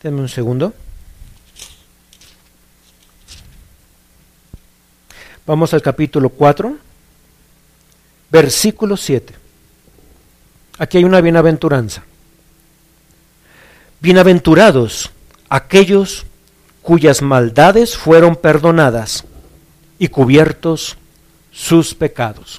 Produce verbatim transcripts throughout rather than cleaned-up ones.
Denme un segundo. Vamos al capítulo cuatro, versículo siete. Aquí hay una bienaventuranza. Bienaventurados aquellos cuyas maldades fueron perdonadas y cubiertos sus pecados.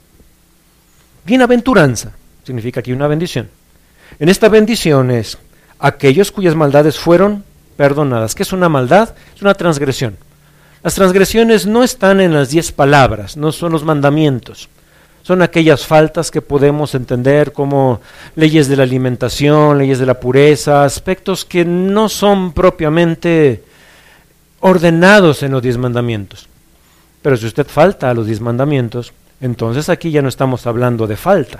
Bienaventuranza significa aquí una bendición. En esta bendición es aquellos cuyas maldades fueron perdonadas. ¿Qué es una maldad? Es una transgresión. Las transgresiones no están en las diez palabras, no son los mandamientos. Son aquellas faltas que podemos entender como leyes de la alimentación, leyes de la pureza, aspectos que no son propiamente ordenados en los diez mandamientos. Pero si usted falta a los diez mandamientos, entonces aquí ya no estamos hablando de falta.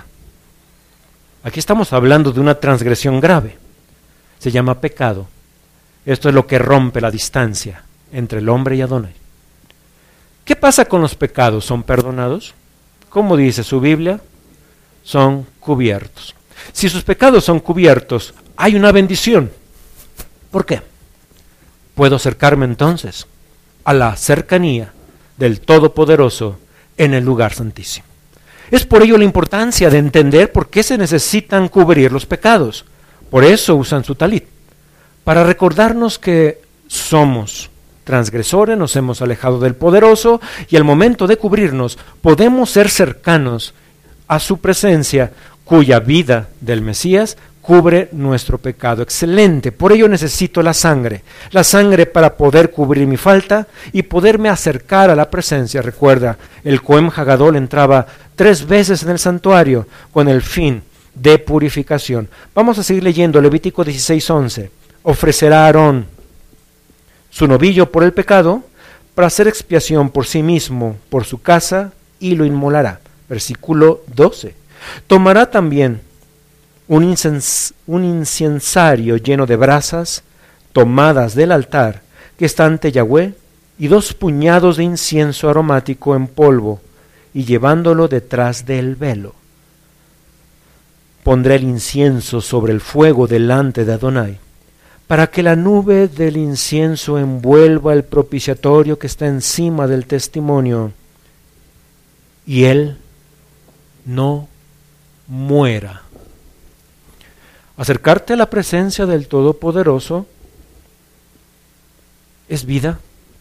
Aquí estamos hablando de una transgresión grave. Se llama pecado. Esto es lo que rompe la distancia entre el hombre y Adonai. ¿Qué pasa con los pecados? ¿Son perdonados? Como dice su Biblia, son cubiertos. Si sus pecados son cubiertos, hay una bendición. ¿Por qué? Puedo acercarme entonces a la cercanía del Todopoderoso en el lugar santísimo. Es por ello la importancia de entender por qué se necesitan cubrir los pecados. Por eso usan su talit, para recordarnos que somos transgresores, nos hemos alejado del Poderoso y al momento de cubrirnos podemos ser cercanos a su presencia, cuya vida del Mesías cubre nuestro pecado. Excelente, por ello necesito la sangre, la sangre para poder cubrir mi falta y poderme acercar a la presencia. Recuerda, el Cohen Hagadol entraba tres veces en el santuario con el fin de purificación. Vamos a seguir leyendo Levítico dieciséis once. Ofrecerá a Aarón su novillo por el pecado, para hacer expiación por sí mismo, por su casa, y lo inmolará. Versículo doce. Tomará también un, incens- un incensario lleno de brasas, tomadas del altar, que está ante Yahweh, y dos puñados de incienso aromático en polvo, y llevándolo detrás del velo. Pondrá el incienso sobre el fuego delante de Adonai, para que la nube del incienso envuelva el propiciatorio que está encima del testimonio, y él no muera. Acercarte a la presencia del Todopoderoso es vida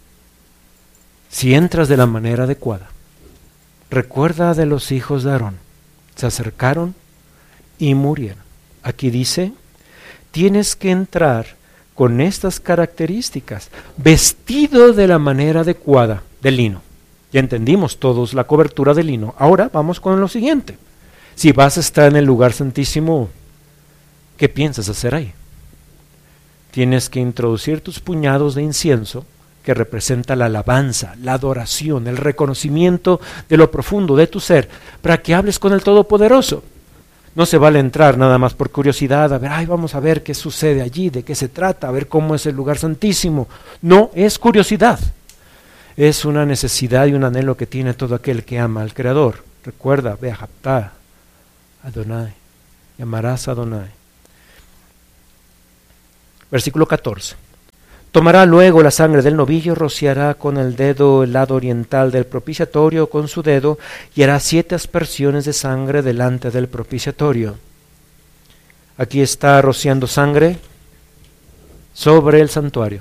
si entras de la manera adecuada. Recuerda de los hijos de Aarón, se acercaron y murieron. Aquí dice, tienes que entrar con estas características, vestido de la manera adecuada de lino. Ya entendimos todos la cobertura de lino. Ahora vamos con lo siguiente. Si vas a estar en el lugar santísimo, ¿qué piensas hacer ahí? Tienes que introducir tus puñados de incienso, que representa la alabanza, la adoración, el reconocimiento de lo profundo de tu ser, para que hables con el Todopoderoso. No se vale entrar nada más por curiosidad, a ver, ay, vamos a ver qué sucede allí, de qué se trata, a ver cómo es el lugar santísimo. No es curiosidad, es una necesidad y un anhelo que tiene todo aquel que ama al Creador. Recuerda, ve a Japtá, Adonai, llamarás a Adonai. Versículo catorce. Tomará luego la sangre del novillo, rociará con el dedo el lado oriental del propiciatorio con su dedo y hará siete aspersiones de sangre delante del propiciatorio. Aquí está rociando sangre sobre el santuario.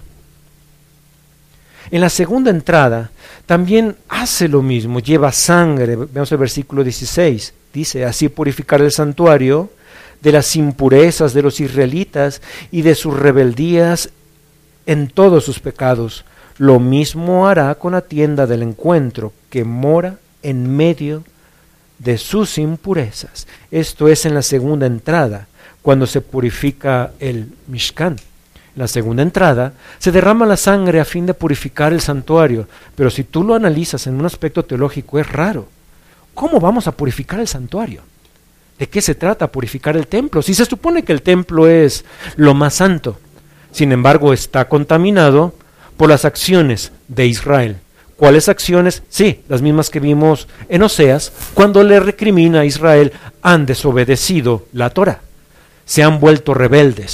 En la segunda entrada también hace lo mismo, lleva sangre. Veamos el versículo dieciséis. Dice, así purificar el santuario de las impurezas de los israelitas y de sus rebeldías en todos sus pecados. Lo mismo hará con la tienda del encuentro, que mora en medio de sus impurezas. Esto es en la segunda entrada, cuando se purifica el Mishkan. En la segunda entrada se derrama la sangre a fin de purificar el santuario, pero si tú lo analizas en un aspecto teológico es raro. ¿Cómo vamos a purificar el santuario? ¿De qué se trata purificar el templo? Si se supone que el templo es lo más santo, sin embargo está contaminado por las acciones de Israel. ¿Cuáles acciones? Sí, las mismas que vimos en Oseas, cuando le recrimina a Israel, han desobedecido la Torah, se han vuelto rebeldes.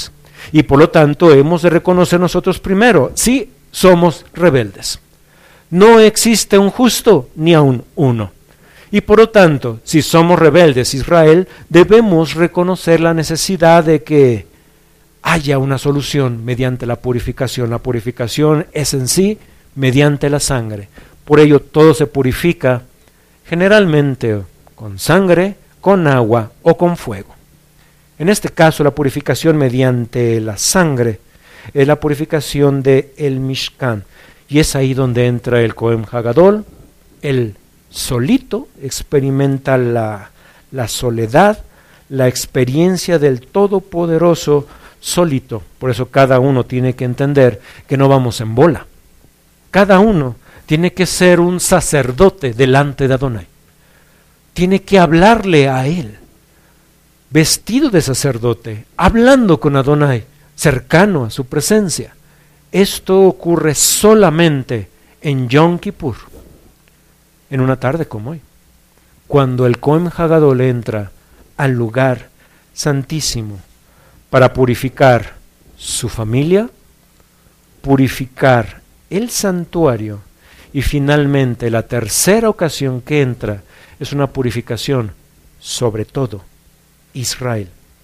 Y por lo tanto hemos de reconocer nosotros primero, sí, somos rebeldes. No existe un justo ni aun uno. Y por lo tanto, si somos rebeldes, Israel, debemos reconocer la necesidad de que haya una solución mediante la purificación. La purificación es en sí mediante la sangre. Por ello todo se purifica generalmente con sangre, con agua o con fuego. En este caso la purificación mediante la sangre es la purificación de el Mishkan. Y es ahí donde entra el Cohen Hagadol. Él solito experimenta la, la soledad, la experiencia del Todopoderoso solito. Por eso cada uno tiene que entender que no vamos en bola. Cada uno tiene que ser un sacerdote delante de Adonai. Tiene que hablarle a él, vestido de sacerdote, hablando con Adonai, cercano a su presencia. Esto ocurre solamente en Yom Kippur, en una tarde como hoy, cuando el Cohen Hagadol entra al lugar santísimo para purificar su familia, purificar el santuario y finalmente la tercera ocasión que entra es una purificación sobre todo Israel.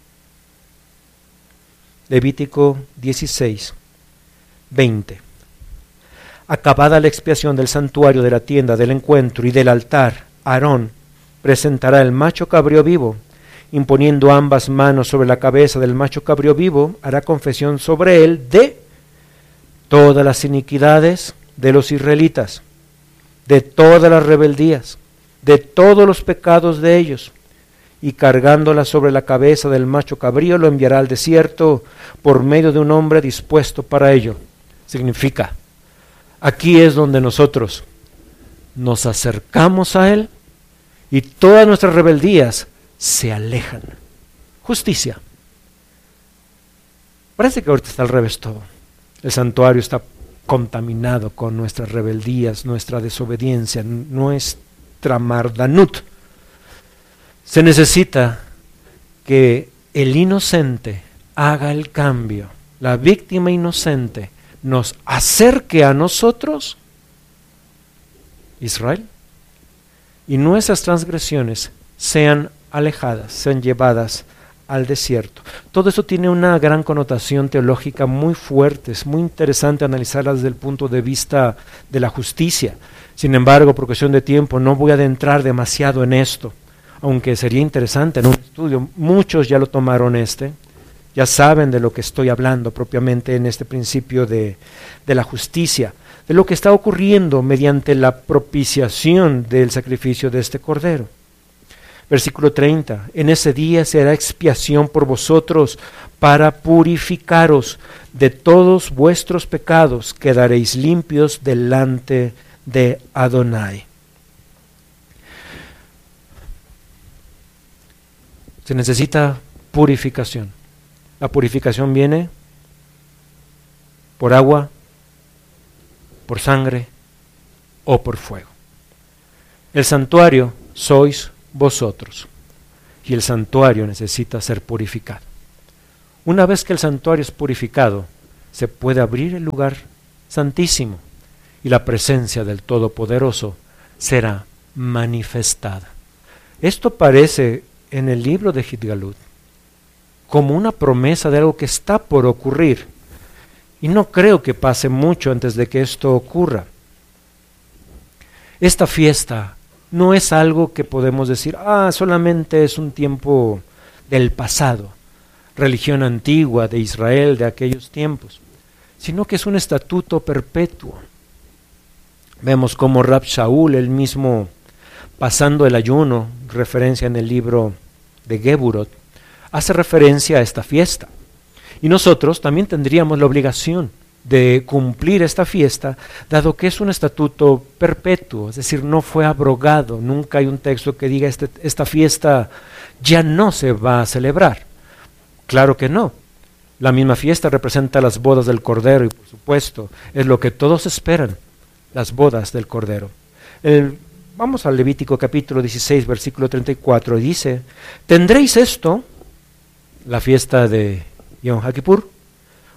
Levítico dieciséis, veinte. Acabada la expiación del santuario, de la tienda del encuentro y del altar, Aarón presentará el macho cabrío vivo, imponiendo ambas manos sobre la cabeza del macho cabrío vivo, hará confesión sobre él de todas las iniquidades de los israelitas, de todas las rebeldías, de todos los pecados de ellos, y cargándola sobre la cabeza del macho cabrío lo enviará al desierto por medio de un hombre dispuesto para ello. Significa, aquí es donde nosotros nos acercamos a él y todas nuestras rebeldías se alejan. Justicia. Parece que ahorita está al revés todo. El santuario está contaminado con nuestras rebeldías, nuestra desobediencia, nuestra mardanut. Se necesita que el inocente haga el cambio, la víctima inocente nos acerque a nosotros, Israel, y nuestras transgresiones sean alejadas, sean llevadas al desierto. Todo eso tiene una gran connotación teológica muy fuerte, es muy interesante analizarla desde el punto de vista de la justicia. Sin embargo, por cuestión de tiempo, no voy a adentrar demasiado en esto, aunque sería interesante en un estudio. Muchos ya lo tomaron este, ya saben de lo que estoy hablando propiamente en este principio de, de la justicia, de lo que está ocurriendo mediante la propiciación del sacrificio de este cordero. Versículo treinta, en ese día se hará expiación por vosotros para purificaros de todos vuestros pecados, quedaréis limpios delante de Adonai. Se necesita purificación. La purificación viene por agua, por sangre o por fuego. El santuario sois vosotros y el santuario necesita ser purificado. Una vez que el santuario es purificado, se puede abrir el lugar santísimo y la presencia del Todopoderoso será manifestada. Esto parece en el libro de Gitgalut como una promesa de algo que está por ocurrir, y no creo que pase mucho antes de que esto ocurra. Esta fiesta no es algo que podemos decir, ah, solamente es un tiempo del pasado, religión antigua de Israel de aquellos tiempos, sino que es un estatuto perpetuo. Vemos como Rab Shaul, él mismo, pasando el ayuno, referencia en el libro de Geburot, hace referencia a esta fiesta. Y nosotros también tendríamos la obligación de cumplir esta fiesta, dado que es un estatuto perpetuo, es decir, no fue abrogado. Nunca hay un texto que diga este, esta fiesta ya no se va a celebrar. Claro que no. La misma fiesta representa las bodas del Cordero y, por supuesto, es lo que todos esperan, las bodas del Cordero. El Vamos al Levítico capítulo dieciséis, versículo treinta y cuatro, y dice, tendréis esto, la fiesta de Yom Kippur,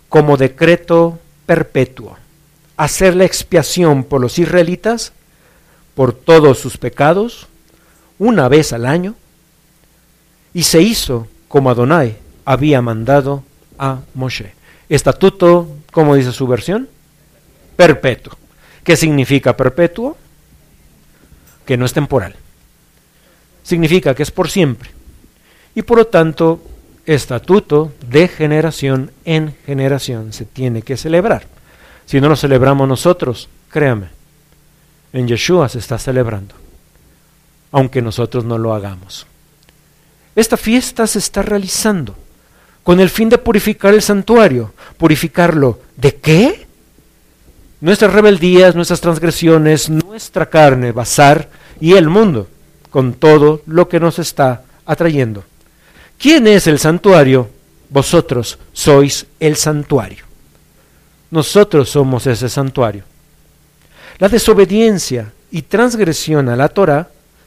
como decreto perpetuo, hacer la expiación por los israelitas, por todos sus pecados, una vez al año, y se hizo como Adonai había mandado a Moshe. Estatuto, ¿cómo dice su versión? Perpetuo. ¿Qué significa perpetuo? Que no es temporal. Significa que es por siempre. Y por lo tanto, estatuto de generación en generación se tiene que celebrar. Si no lo celebramos nosotros, créame, en Yeshua se está celebrando, aunque nosotros no lo hagamos. Esta fiesta se está realizando con el fin de purificar el santuario. ¿Purificarlo de qué? Nuestras rebeldías, nuestras transgresiones, nuestra carne, Basar y el mundo, con todo lo que nos está atrayendo. ¿Quién es el santuario? Vosotros sois el santuario. Nosotros somos ese santuario. La desobediencia y transgresión a la Torah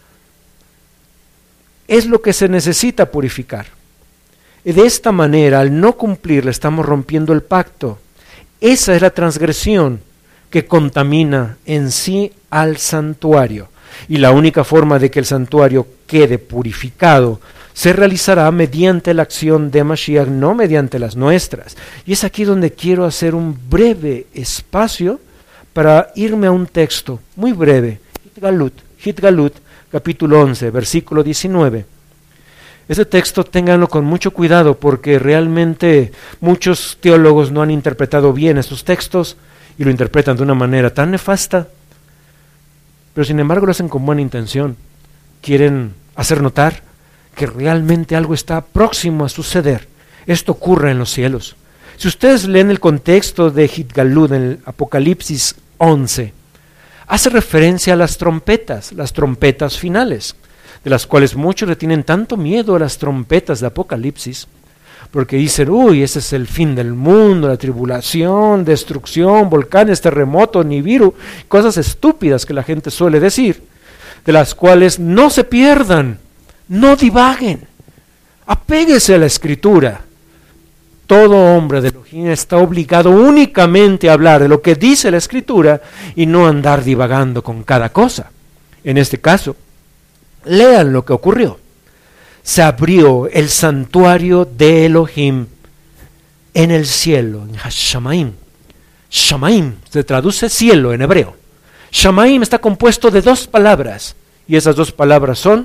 es lo que se necesita purificar. Y de esta manera, al no cumplirla, estamos rompiendo el pacto. Esa es la transgresión que contamina en sí al santuario. Y la única forma de que el santuario quede purificado se realizará mediante la acción de Mashiach, no mediante las nuestras. Y es aquí donde quiero hacer un breve espacio para irme a un texto muy breve. Hitgalut, Hitgalut, capítulo once, versículo diecinueve. Ese texto ténganlo con mucho cuidado porque realmente muchos teólogos no han interpretado bien esos textos y lo interpretan de una manera tan nefasta, pero sin embargo lo hacen con buena intención. Quieren hacer notar que realmente algo está próximo a suceder. Esto ocurre en los cielos. Si ustedes leen el contexto de Hitgalut en el Apocalipsis once, hace referencia a las trompetas, las trompetas finales, de las cuales muchos le tienen tanto miedo a las trompetas de Apocalipsis, porque dicen, uy, ese es el fin del mundo, la tribulación, destrucción, volcanes, terremotos, Nibiru, cosas estúpidas que la gente suele decir, de las cuales no se pierdan, no divaguen, apéguese a la Escritura. Todo hombre de Elohim está obligado únicamente a hablar de lo que dice la Escritura y no andar divagando con cada cosa. En este caso, lean lo que ocurrió. Se abrió el santuario de Elohim en el cielo, en Hashamaim. Shamaim se traduce cielo en hebreo. Shamaim está compuesto de dos palabras, y esas dos palabras son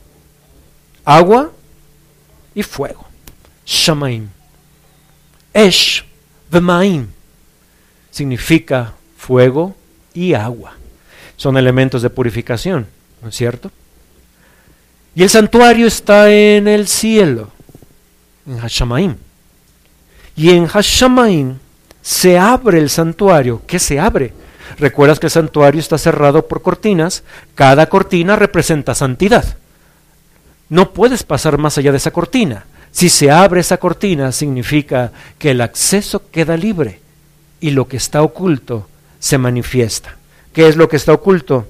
agua y fuego. Shamaim. Esh v'maim significa fuego y agua. Son elementos de purificación, ¿no es cierto? Y el santuario está en el cielo, en Hashamaim. Y en Hashamaim se abre el santuario. ¿Qué se abre? Recuerdas que el santuario está cerrado por cortinas. Cada cortina representa santidad. No puedes pasar más allá de esa cortina. Si se abre esa cortina, significa que el acceso queda libre y lo que está oculto se manifiesta. ¿Qué es lo que está oculto?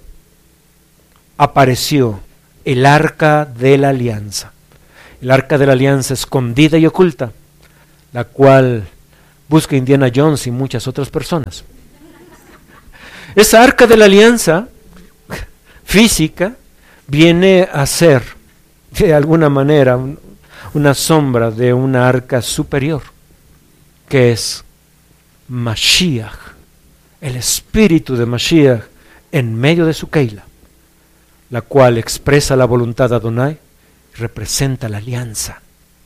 Apareció el arca de la alianza. El arca de la alianza escondida y oculta, la cual busca Indiana Jones y muchas otras personas. Esa arca de la alianza física viene a ser, de alguna manera, una sombra de una arca superior, que es Mashiach, el espíritu de Mashiach en medio de su keila, la cual expresa la voluntad de Adonai y representa la alianza.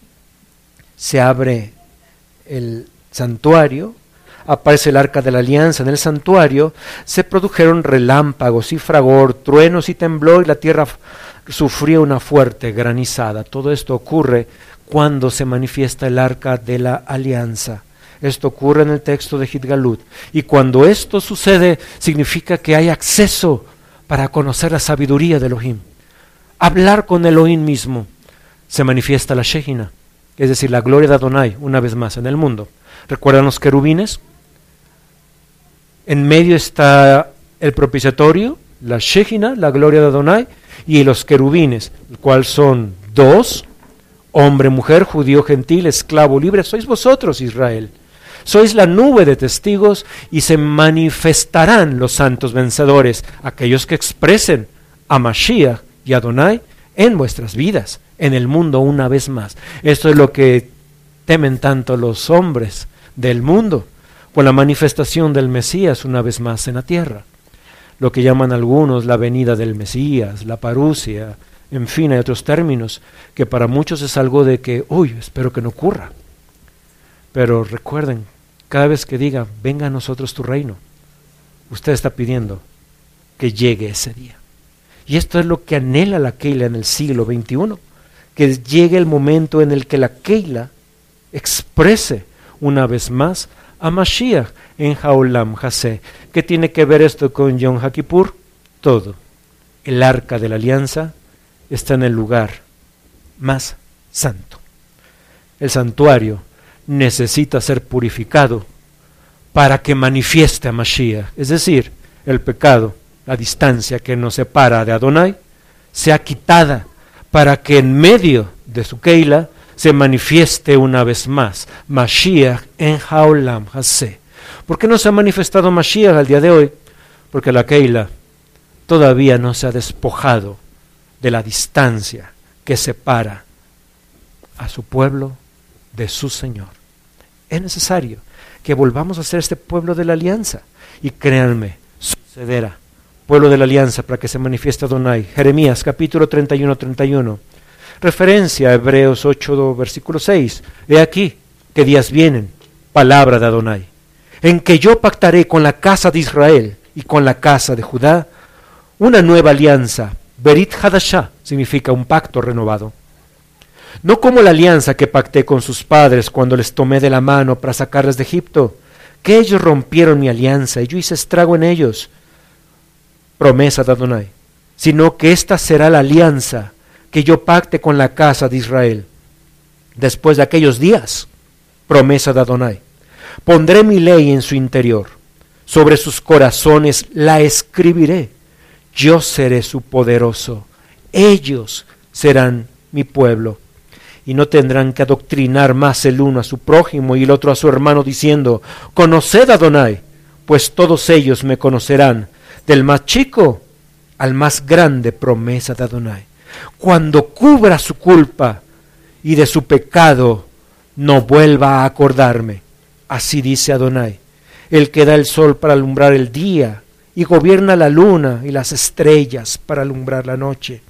Se abre el santuario, aparece el arca de la alianza en el santuario, se produjeron relámpagos y fragor, truenos y tembló, y la tierra sufrió una fuerte granizada. Todo esto ocurre cuando se manifiesta el arca de la alianza. Esto ocurre en el texto de Hitgalut. Y cuando esto sucede, significa que hay acceso para conocer la sabiduría de Elohim. Hablar con Elohim mismo. Se manifiesta la Shejina, es decir, la gloria de Adonai, una vez más en el mundo. ¿Recuerdan los querubines? En medio está el propiciatorio, la Shejina, la gloria de Adonai, y los querubines, el cual son dos, hombre, mujer, judío, gentil, esclavo, libre, sois vosotros, Israel. Sois la nube de testigos y se manifestarán los santos vencedores, aquellos que expresen a Mashiach y Adonai en vuestras vidas, en el mundo una vez más. Esto es lo que temen tanto los hombres del mundo, por la manifestación del Mesías una vez más en la tierra. Lo que llaman algunos la venida del Mesías, la parusia, en fin, hay otros términos que para muchos es algo de que, uy, espero que no ocurra. Pero recuerden, cada vez que diga, venga a nosotros tu reino, usted está pidiendo que llegue ese día. Y esto es lo que anhela la Keila en el siglo veintiuno, que llegue el momento en el que la Keila exprese una vez más a Mashiach en Haolam Hasé. ¿Qué tiene que ver esto con Yom HaKippur? Todo. El arca de la alianza está en el lugar más santo. El santuario necesita ser purificado para que manifieste a Mashiach, es decir, el pecado, la distancia que nos separa de Adonai, sea quitada para que en medio de su Keila se manifieste una vez más Mashiach en Haolam Hasé. ¿Por qué no se ha manifestado Mashiach al día de hoy? Porque la Keila todavía no se ha despojado de la distancia que separa a su pueblo de su Señor. Es necesario que volvamos a ser este pueblo de la alianza. Y créanme, sucederá. Pueblo de la alianza para que se manifieste Adonai. Jeremías capítulo treinta y uno, treinta y uno. Referencia a Hebreos ocho, versículo seis. He aquí que días vienen, palabra de Adonai, en que yo pactaré con la casa de Israel y con la casa de Judá una nueva alianza. Berit Hadashah significa un pacto renovado. No como la alianza que pacté con sus padres cuando les tomé de la mano para sacarles de Egipto, que ellos rompieron mi alianza y yo hice estrago en ellos. Promesa de Adonai. Sino que esta será la alianza que yo pacte con la casa de Israel. Después de aquellos días, promesa de Adonai, pondré mi ley en su interior, sobre sus corazones la escribiré. Yo seré su poderoso, ellos serán mi pueblo. Y no tendrán que adoctrinar más el uno a su prójimo y el otro a su hermano, diciendo, conoced a Adonai, pues todos ellos me conocerán, del más chico al más grande, promesa de Adonai. Cuando cubra su culpa y de su pecado no vuelva a acordarme. Así dice Adonai, el que da el sol para alumbrar el día y gobierna la luna y las estrellas para alumbrar la noche.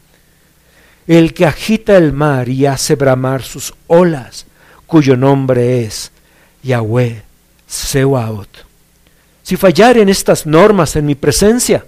El que agita el mar y hace bramar sus olas, cuyo nombre es Yahweh Sebaot. Si fallaren estas normas en mi presencia,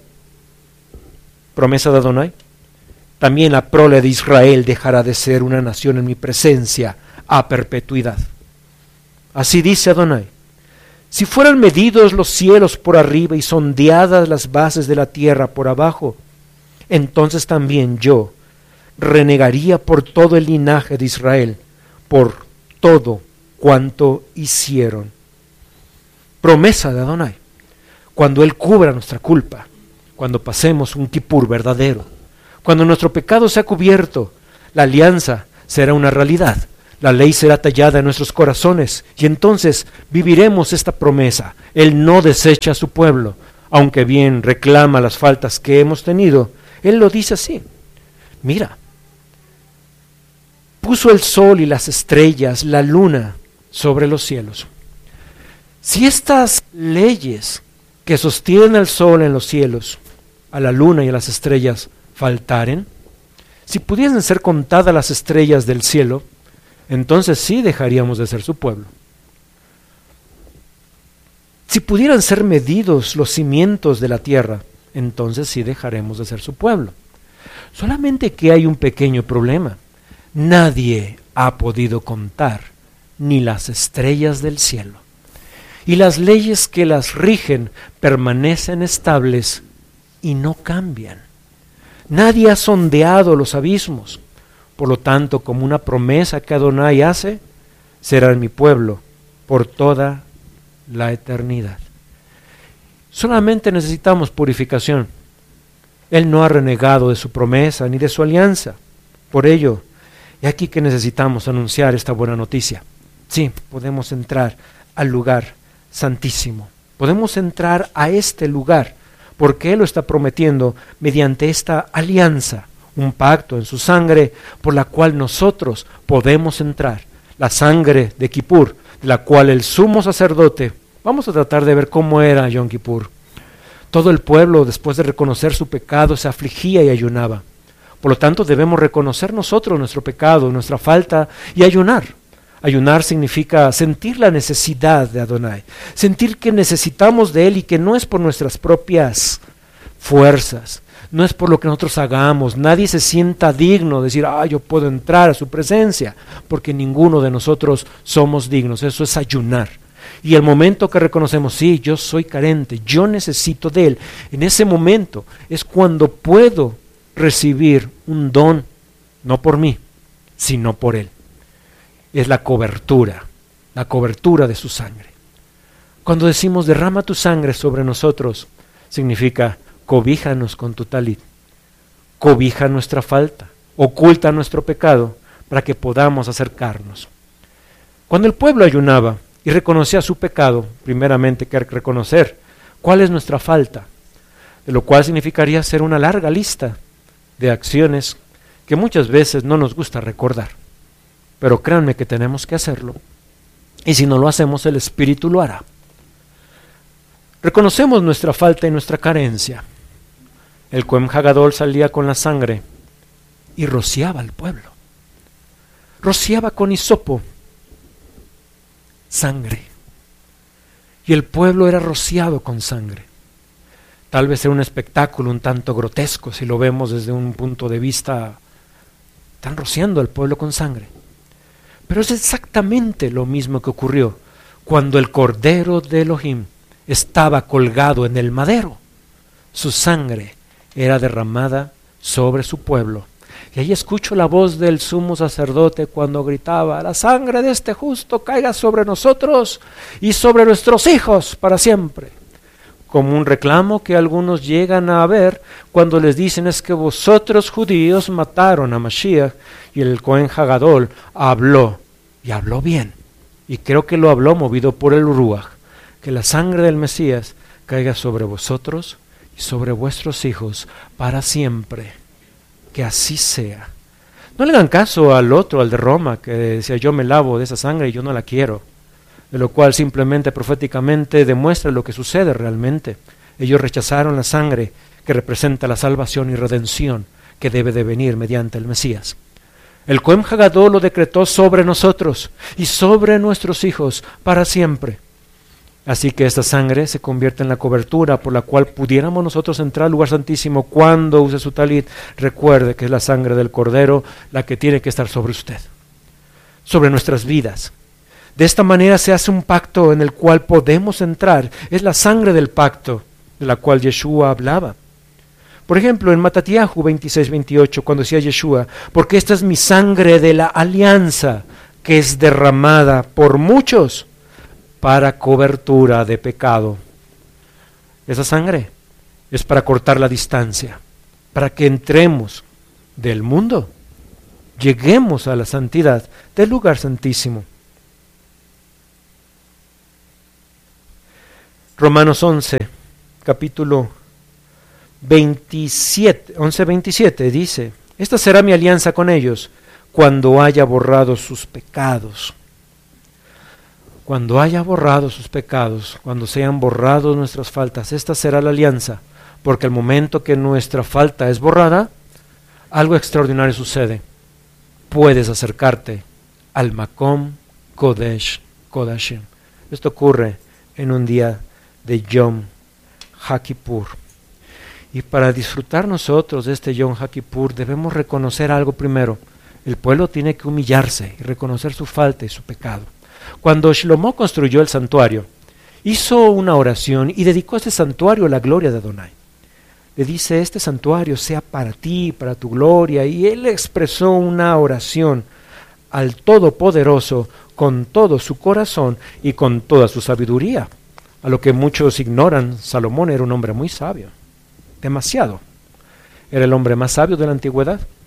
promesa de Adonai, también la prole de Israel dejará de ser una nación en mi presencia a perpetuidad. Así dice Adonai, si fueran medidos los cielos por arriba y sondeadas las bases de la tierra por abajo, entonces también yo renegaría por todo el linaje de Israel, por todo cuanto hicieron. Promesa de Adonai, cuando Él cubra nuestra culpa, cuando pasemos un Kippur verdadero, cuando nuestro pecado sea cubierto, la alianza será una realidad, la ley será tallada en nuestros corazones y entonces viviremos esta promesa. Él no desecha a su pueblo, aunque bien reclama las faltas que hemos tenido. Él lo dice así, mira, puso el sol y las estrellas, la luna sobre los cielos. Si estas leyes que sostienen al sol en los cielos, a la luna y a las estrellas faltaren, si pudiesen ser contadas las estrellas del cielo, entonces sí dejaríamos de ser su pueblo. Si pudieran ser medidos los cimientos de la tierra, entonces sí dejaremos de ser su pueblo. Solamente que hay un pequeño problema. Nadie ha podido contar ni las estrellas del cielo. Y las leyes que las rigen permanecen estables y no cambian. Nadie ha sondeado los abismos. Por lo tanto, como una promesa que Adonai hace, será mi pueblo por toda la eternidad. Solamente necesitamos purificación. Él no ha renegado de su promesa ni de su alianza. Por ello, es aquí que necesitamos anunciar esta buena noticia. Sí, podemos entrar al lugar santísimo. Podemos entrar a este lugar porque Él lo está prometiendo mediante esta alianza, un pacto en su sangre por la cual nosotros podemos entrar. La sangre de Kippur, de la cual el sumo sacerdote, vamos a tratar de ver cómo era Yom Kippur. Todo el pueblo, después de reconocer su pecado, se afligía y ayunaba. Por lo tanto, debemos reconocer nosotros nuestro pecado, nuestra falta y ayunar. Ayunar significa sentir la necesidad de Adonai, sentir que necesitamos de Él y que no es por nuestras propias fuerzas, no es por lo que nosotros hagamos. Nadie se sienta digno de decir, ah, yo puedo entrar a su presencia, porque ninguno de nosotros somos dignos. Eso es ayunar. Y el momento que reconocemos, sí, yo soy carente, yo necesito de Él, en ese momento es cuando puedo recibir un don, no por mí, sino por Él. Es la cobertura, la cobertura de su sangre. Cuando decimos derrama tu sangre sobre nosotros, significa cobíjanos con tu talit, cobija nuestra falta, oculta nuestro pecado para que podamos acercarnos. Cuando el pueblo ayunaba y reconocía su pecado, primeramente que reconocer cuál es nuestra falta, de lo cual significaría hacer una larga lista de acciones que muchas veces no nos gusta recordar. Pero créanme que tenemos que hacerlo. Y si no lo hacemos, el Espíritu lo hará. Reconocemos nuestra falta y nuestra carencia. El Cohen Hagadol salía con la sangre y rociaba al pueblo. Rociaba con hisopo sangre. Y el pueblo era rociado con sangre. Tal vez era un espectáculo un tanto grotesco si lo vemos desde un punto de vista. Están rociando al pueblo con sangre. Pero es exactamente lo mismo que ocurrió cuando el Cordero de Elohim estaba colgado en el madero. Su sangre era derramada sobre su pueblo. Y ahí escucho la voz del sumo sacerdote cuando gritaba, la sangre de este justo caiga sobre nosotros y sobre nuestros hijos para siempre. Como un reclamo que algunos llegan a ver cuando les dicen es que vosotros judíos mataron a Mashiach, y el Cohen Hagadol habló, y habló bien, y creo que lo habló movido por el Ruach, que la sangre del Mesías caiga sobre vosotros y sobre vuestros hijos para siempre, que así sea. No le hagan caso al otro, al de Roma, que decía yo me lavo de esa sangre y yo no la quiero, de lo cual simplemente proféticamente demuestra lo que sucede realmente. Ellos rechazaron la sangre que representa la salvación y redención que debe de venir mediante el Mesías. El Cohen Hagadol lo decretó sobre nosotros y sobre nuestros hijos para siempre. Así que esta sangre se convierte en la cobertura por la cual pudiéramos nosotros entrar al lugar santísimo cuando use su talit. Recuerde que es la sangre del Cordero la que tiene que estar sobre usted, sobre nuestras vidas. De esta manera se hace un pacto en el cual podemos entrar. Es la sangre del pacto de la cual Yeshua hablaba. Por ejemplo, en Matatiahu veintiséis veintiocho, cuando decía Yeshua, porque esta es mi sangre de la alianza que es derramada por muchos para cobertura de pecado. Esa sangre es para cortar la distancia, para que entremos del mundo, lleguemos a la santidad del lugar santísimo. Romanos once, capítulo veintisiete, once veintisiete dice, esta será mi alianza con ellos cuando haya borrado sus pecados. Cuando haya borrado sus pecados, cuando sean borrados nuestras faltas, esta será la alianza, porque al momento que nuestra falta es borrada, algo extraordinario sucede. Puedes acercarte al Makom Kodesh Kodashim. Esto ocurre en un día de Yom HaKippur. Y para disfrutar nosotros de este Yom HaKippur debemos reconocer algo primero. El pueblo tiene que humillarse y reconocer su falta y su pecado. Cuando Shlomo construyó el santuario, hizo una oración y dedicó este santuario a la gloria de Adonai. Le dice, este santuario sea para ti, para tu gloria, y él expresó una oración al Todopoderoso con todo su corazón y con toda su sabiduría. A lo que muchos ignoran, Salomón era un hombre muy sabio, demasiado. Era el hombre más sabio de la antigüedad.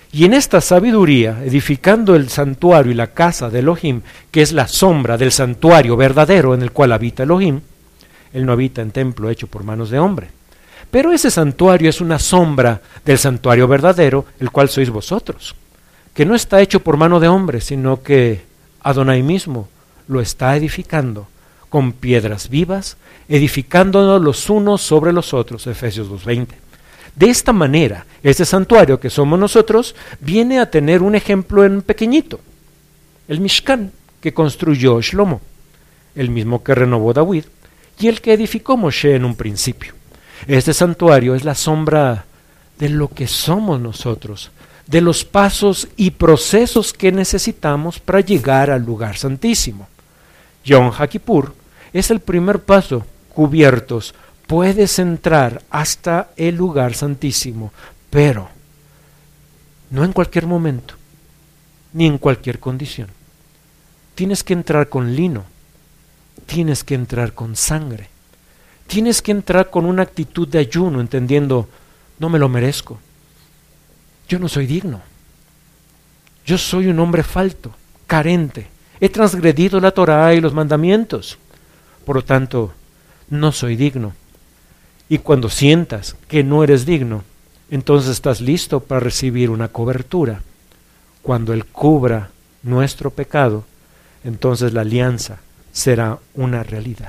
Y en esta sabiduría, edificando el santuario y la casa de Elohim, que es la sombra del santuario verdadero en el cual habita Elohim, él no habita en templo hecho por manos de hombre. Pero ese santuario es una sombra del santuario verdadero, el cual sois vosotros, que no está hecho por mano de hombre, sino que Adonai mismo lo está edificando con piedras vivas, edificándonos los unos sobre los otros, Efesios dos veinte. De esta manera, este santuario que somos nosotros viene a tener un ejemplo en pequeñito, el Mishkan que construyó Shlomo, el mismo que renovó David y el que edificó Moshe en un principio. Este santuario es la sombra de lo que somos nosotros, de los pasos y procesos que necesitamos para llegar al lugar santísimo. Yom HaKippur es el primer paso. Cubiertos, puedes entrar hasta el lugar santísimo, pero no en cualquier momento, ni en cualquier condición. Tienes que entrar con lino, tienes que entrar con sangre, tienes que entrar con una actitud de ayuno, entendiendo, no me lo merezco, yo no soy digno, yo soy un hombre falto, carente, he transgredido la Torá y los mandamientos, por lo tanto, no soy digno. Y cuando sientas que no eres digno, entonces estás listo para recibir una cobertura. Cuando Él cubra nuestro pecado, entonces la alianza será una realidad.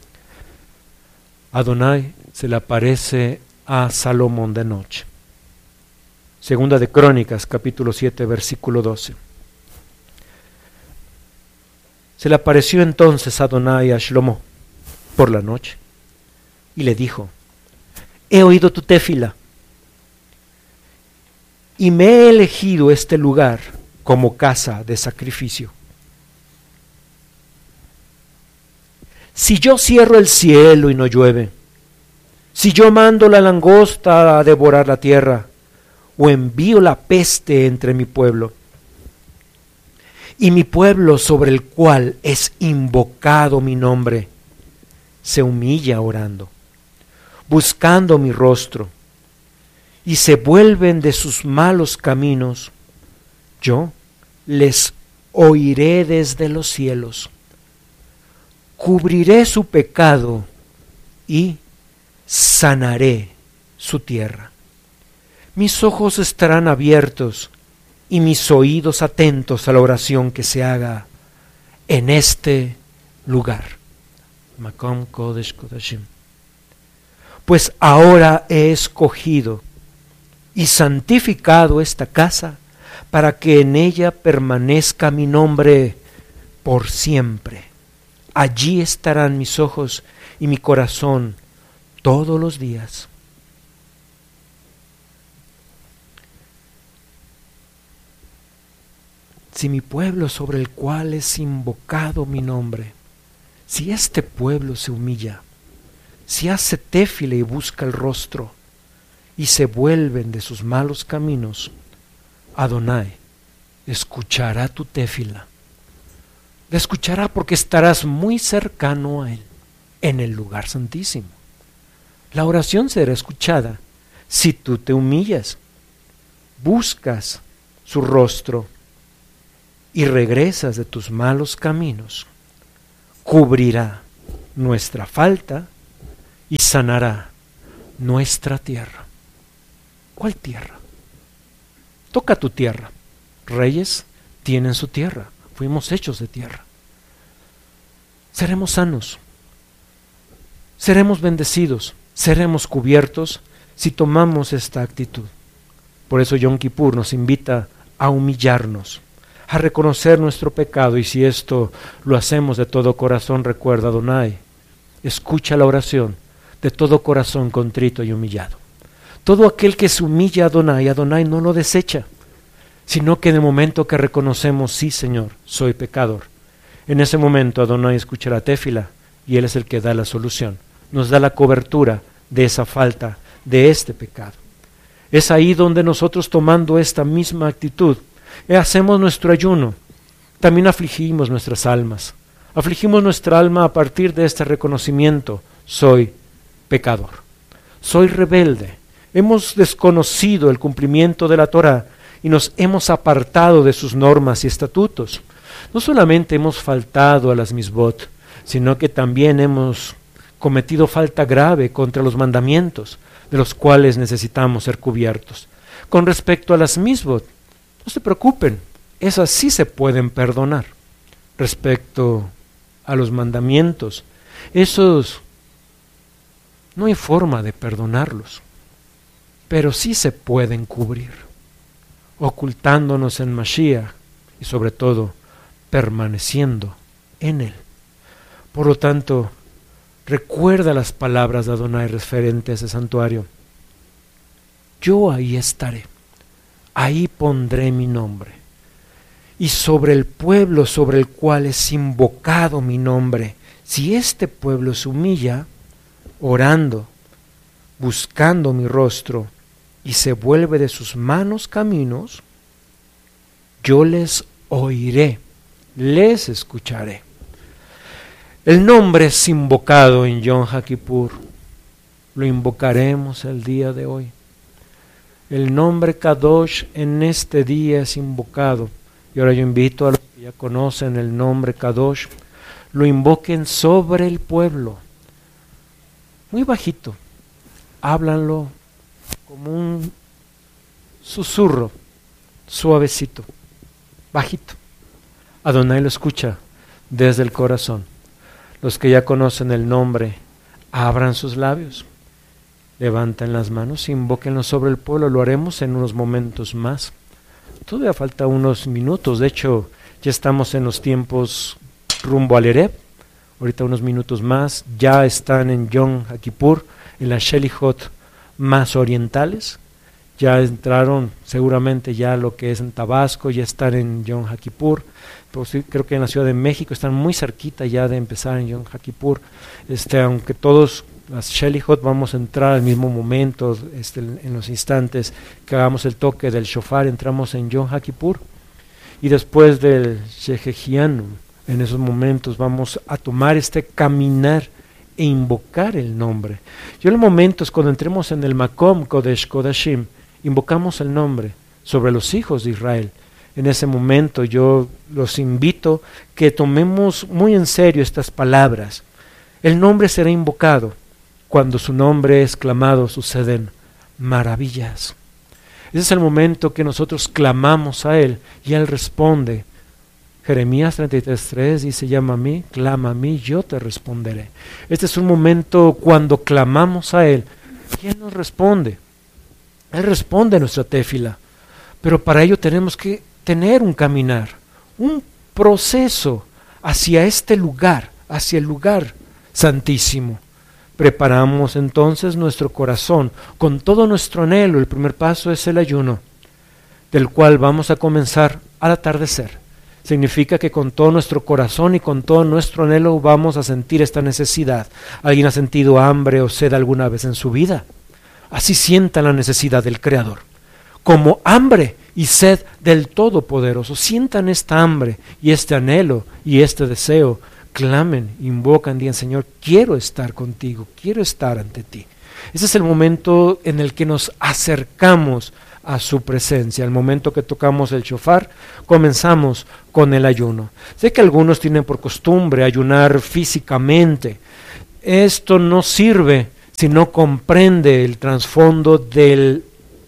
Adonai se le aparece a Salomón de noche. Segunda de Crónicas, capítulo siete, versículo doce. Se le apareció entonces Adonai a Shlomo por la noche y le dijo: he oído tu tefila y me he elegido este lugar como casa de sacrificio. Si yo cierro el cielo y no llueve, si yo mando la langosta a devorar la tierra, o envío la peste entre mi pueblo, y mi pueblo sobre el cual es invocado mi nombre, se humilla orando, buscando mi rostro, y se vuelven de sus malos caminos, yo les oiré desde los cielos, cubriré su pecado y sanaré su tierra. Mis ojos estarán abiertos y mis oídos atentos a la oración que se haga en este lugar. Makom Kodesh Kodashim. Pues ahora he escogido y santificado esta casa para que en ella permanezca mi nombre por siempre. Allí estarán mis ojos y mi corazón todos los días. Si mi pueblo sobre el cual es invocado mi nombre, si este pueblo se humilla, si hace tefila y busca el rostro, y se vuelven de sus malos caminos, Adonai escuchará tu tefila. La escuchará porque estarás muy cercano a Él, en el lugar santísimo. La oración será escuchada si tú te humillas, buscas su rostro, y regresas de tus malos caminos. Cubrirá nuestra falta y sanará nuestra tierra. ¿Cuál tierra? Toca tu tierra. Reyes tienen su tierra. Fuimos hechos de tierra. Seremos sanos. Seremos bendecidos. Seremos cubiertos si tomamos esta actitud. Por eso Yom Kippur nos invita a humillarnos, a reconocer nuestro pecado, y si esto lo hacemos de todo corazón, recuerda, Adonai escucha la oración de todo corazón contrito y humillado. Todo aquel que se humilla a Adonai, Adonai no lo desecha, sino que en el momento que reconocemos, sí Señor, soy pecador, en ese momento Adonai escucha la tefila y Él es el que da la solución, nos da la cobertura de esa falta, de este pecado. Es ahí donde nosotros, tomando esta misma actitud, hacemos nuestro ayuno, también afligimos nuestras almas, afligimos nuestra alma a partir de este reconocimiento: soy pecador, soy rebelde, hemos desconocido el cumplimiento de la Torá y nos hemos apartado de sus normas y estatutos. No solamente hemos faltado a las misbot, sino que también hemos cometido falta grave contra los mandamientos, de los cuales necesitamos ser cubiertos. Con respecto a las misbot, no se preocupen, esas sí se pueden perdonar. Respecto a los mandamientos, esos no hay forma de perdonarlos, pero sí se pueden cubrir, ocultándonos en Mashiach y sobre todo permaneciendo en él. Por lo tanto, recuerda las palabras de Adonai referente a ese santuario. Yo ahí estaré, ahí pondré mi nombre, y sobre el pueblo sobre el cual es invocado mi nombre, si este pueblo se humilla, orando, buscando mi rostro, y se vuelve de sus malos caminos, yo les oiré, les escucharé. El nombre es invocado en Yom HaKippur, lo invocaremos el día de hoy. El nombre Kadosh en este día es invocado, y ahora yo invito a los que ya conocen el nombre Kadosh, lo invoquen sobre el pueblo, muy bajito, háblanlo como un susurro, suavecito, bajito. Adonai lo escucha desde el corazón. Los que ya conocen el nombre, abran sus labios, levanten las manos, invóquenlo sobre el pueblo. Lo haremos en unos momentos más. Todavía falta unos minutos, de hecho ya estamos en los tiempos rumbo al Ereb. Ahorita unos minutos más, ya están en Yom HaKippur, en las Shelihot más orientales. Ya entraron seguramente ya lo que es en Tabasco, ya están en Yom HaKippur. Pues sí, creo que en la Ciudad de México están muy cerquita ya de empezar en Yom HaKippur. Este, aunque todos las Shelihot vamos a entrar al mismo momento, este, en los instantes que hagamos el toque del shofar, entramos en Yom HaKippur. Y después del Shehejianu, en esos momentos vamos a tomar este caminar e invocar el nombre. Yo en el momento es cuando entremos en el Makom Kodesh Kodashim, invocamos el nombre sobre los hijos de Israel. En ese momento yo los invito que tomemos muy en serio estas palabras. El nombre será invocado. Cuando su nombre es clamado suceden maravillas. Ese es el momento que nosotros clamamos a Él y Él responde. Jeremías treinta y tres tres dice, llama a mí, clama a mí, yo te responderé. Este es un momento cuando clamamos a Él. ¿Quién nos responde? Él responde a nuestra téfila, pero para ello tenemos que tener un caminar, un proceso hacia este lugar, hacia el lugar santísimo. Preparamos entonces nuestro corazón con todo nuestro anhelo. El primer paso es el ayuno, del cual vamos a comenzar al atardecer. Significa que con todo nuestro corazón y con todo nuestro anhelo vamos a sentir esta necesidad. ¿Alguien ha sentido hambre o sed alguna vez en su vida? Así sientan la necesidad del Creador, como hambre y sed del Todopoderoso. Sientan esta hambre y este anhelo y este deseo. Clamen, invocan, digan, Señor, quiero estar contigo, quiero estar ante ti. Ese es el momento en el que nos acercamos a su presencia. El momento que tocamos el shofar, comenzamos con el ayuno. Sé que algunos tienen por costumbre ayunar físicamente. Esto no sirve si no comprende el trasfondo del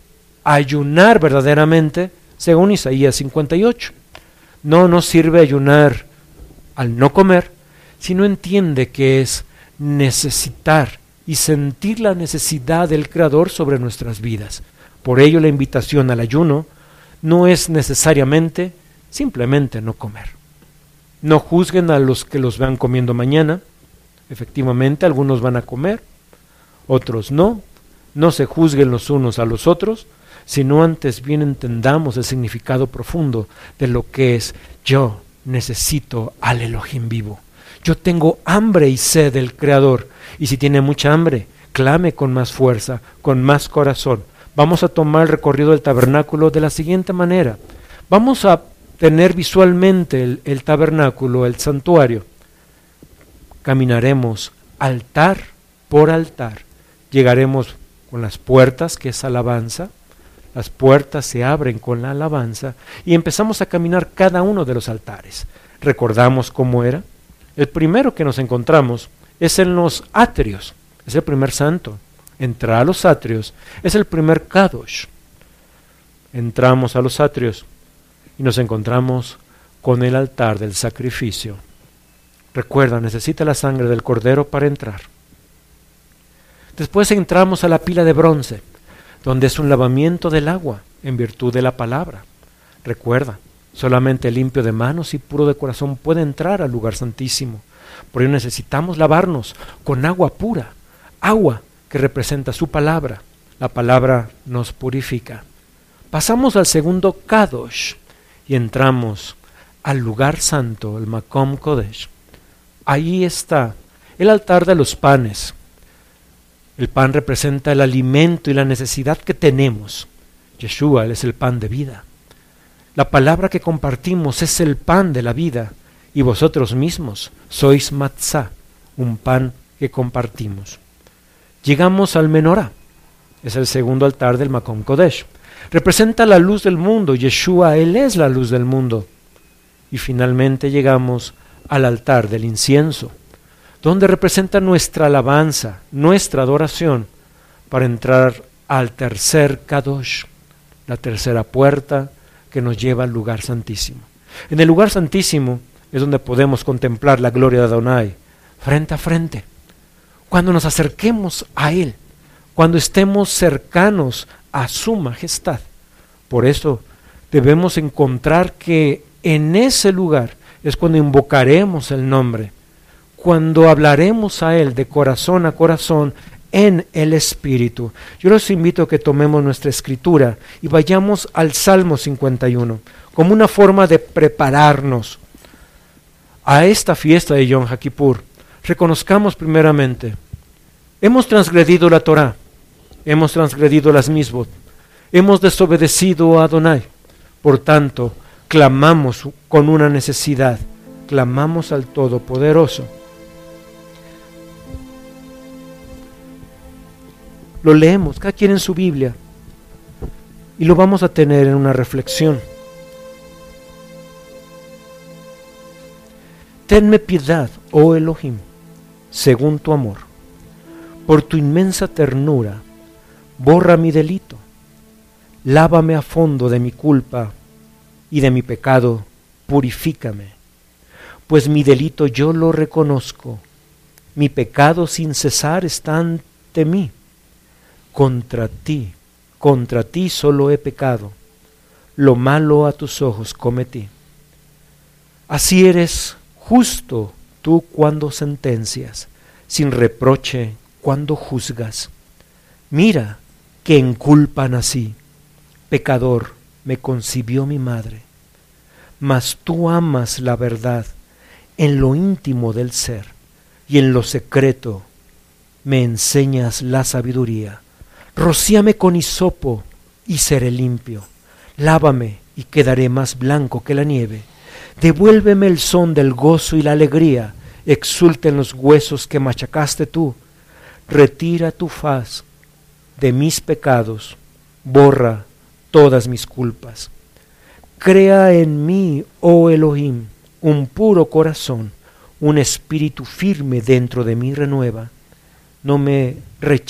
ayunar verdaderamente, según Isaías cincuenta y ocho. No nos sirve ayunar al no comer, si no entiende que es necesitar y sentir la necesidad del Creador sobre nuestras vidas. Por ello la invitación al ayuno no es necesariamente simplemente no comer. No juzguen a los que los vean comiendo mañana. Efectivamente, algunos van a comer, otros no. No se juzguen los unos a los otros, sino antes bien entendamos el significado profundo de lo que es yo necesito al Elohim vivo. Yo tengo hambre y sed del Creador, y si tiene mucha hambre, clame con más fuerza, con más corazón. Vamos a tomar el recorrido del tabernáculo de la siguiente manera. Vamos a tener visualmente el, el tabernáculo, el santuario. Caminaremos altar por altar. Llegaremos con las puertas, que es alabanza, Las puertas se abren con la alabanza y empezamos a caminar cada uno de los altares. ¿Recordamos cómo era? El primero que nos encontramos es en los atrios, es el primer santo. Entrar a los atrios es el primer kadosh. Entramos a los atrios y nos encontramos con el altar del sacrificio. Recuerda, necesita la sangre del cordero para entrar. Después entramos a la pila de bronce, donde es un lavamiento del agua en virtud de la palabra. Recuerda, solamente limpio de manos y puro de corazón puede entrar al lugar santísimo. Por ello necesitamos lavarnos con agua pura, agua que representa su palabra. La palabra nos purifica. Pasamos al segundo kadosh y entramos al lugar santo, el Makom Kodesh. Ahí está el altar de los panes. El pan representa el alimento y la necesidad que tenemos. Yeshua, Él es el pan de vida. La palabra que compartimos es el pan de la vida y vosotros mismos sois matzá, un pan que compartimos. Llegamos al menorá, es el segundo altar del Makom Kodesh. Representa la luz del mundo, Yeshua, Él es la luz del mundo. Y finalmente llegamos al altar del incienso, donde representa nuestra alabanza, nuestra adoración, para entrar al tercer Kadosh, la tercera puerta que nos lleva al lugar santísimo. En el lugar santísimo es donde podemos contemplar la gloria de Adonai, frente a frente. Cuando nos acerquemos a Él, cuando estemos cercanos a su majestad. Por eso debemos encontrar que en ese lugar es cuando invocaremos el nombre, cuando hablaremos a Él de corazón a corazón en el Espíritu. Yo los invito a que tomemos nuestra escritura y vayamos al Salmo cincuenta y uno, como una forma de prepararnos a esta fiesta de Yom HaKippur. Reconozcamos primeramente, hemos transgredido la Torá, hemos transgredido las misbot, hemos desobedecido a Adonai. Por tanto, clamamos con una necesidad, clamamos al Todopoderoso. Lo leemos, cada quien en su Biblia, y lo vamos a tener en una reflexión. Tenme piedad, oh Elohim, según tu amor. Por tu inmensa ternura, borra mi delito. Lávame a fondo de mi culpa y de mi pecado, purifícame. Pues mi delito yo lo reconozco, mi pecado sin cesar está ante mí. Contra ti, contra ti solo he pecado, lo malo a tus ojos cometí. Así eres justo tú cuando sentencias, sin reproche cuando juzgas. Mira que en culpa nací, pecador me concibió mi madre. Mas tú amas la verdad en lo íntimo del ser, y en lo secreto me enseñas la sabiduría. Rocíame con hisopo y seré limpio. Lávame y quedaré más blanco que la nieve. Devuélveme el son del gozo y la alegría. Exulten los huesos que machacaste tú. Retira tu faz de mis pecados. Borra todas mis culpas. Crea en mí, oh Elohim, un puro corazón. Un espíritu firme dentro de mí renueva. No me rechaces